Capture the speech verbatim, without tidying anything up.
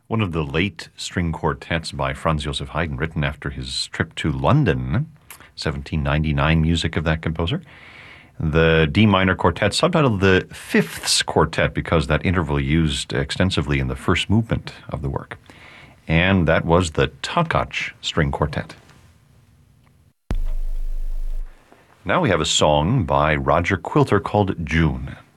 one of the late string quartets by Franz Joseph Haydn, written after his trip to London, seventeen ninety-nine music of that composer. The D minor quartet, subtitled the Fifths Quartet, because that interval used extensively in the first movement of the work. And that was the Takacs String Quartet. Now we have a song by Roger Quilter called June.